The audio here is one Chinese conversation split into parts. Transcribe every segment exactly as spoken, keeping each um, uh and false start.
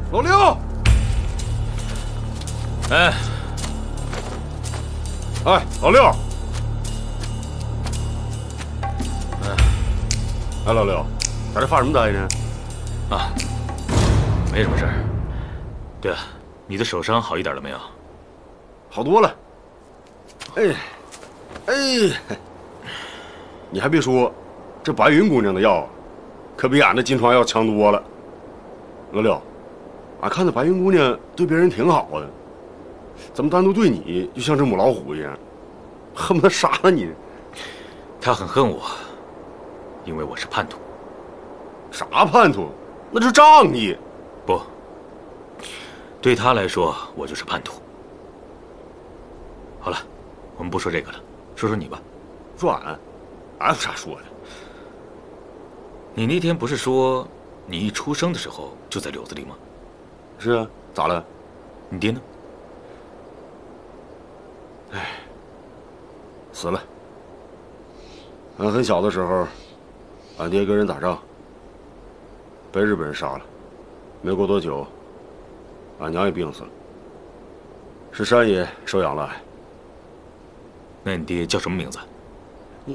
老六， 哎， 哎，老六， 哎， 哎，老六，在这发什么呆呢？ 啊，没什么事儿。对了，你的手伤好一点了没有？ 好多了。哎，哎，你还别说，这白云姑娘的药，可比俺这金疮药强多了。老六，俺看那白云姑娘对别人挺好的，怎么单独对你就像只母老虎一样，恨不得杀了你？ 她很恨我，因为我是叛徒。 啥叛徒？那是仗义。 不，对她来说，我就是叛徒。好了，我们不说这个了，说说你吧。 说俺，俺有啥说的？ 你那天不是说你一出生的时候就在柳子里吗？ 是啊，咋了？ 你爹呢？ 哎，死了。俺很小的时候，俺爹跟人打仗，被日本人杀了。没过多久，俺娘也病死了。是山爷收养了俺。 那你爹叫什么名字？ 你，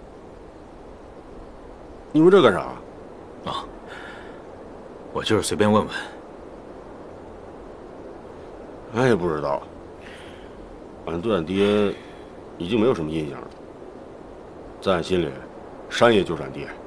你问这干啥？ 啊，我就是随便问问。 俺也不知道。俺对俺爹已经没有什么印象了。在俺心里，山爷就是俺爹。